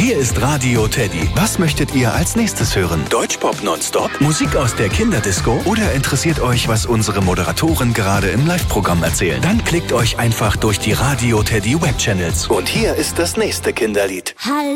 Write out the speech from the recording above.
Hier ist Radio Teddy. Was möchtet ihr als nächstes hören? Deutschpop nonstop? Musik aus der Kinderdisco? Oder interessiert euch, was unsere Moderatoren gerade im Live-Programm erzählen? Dann klickt euch einfach durch die Radio Teddy Webchannels. Und hier ist das nächste Kinderlied. Hallo.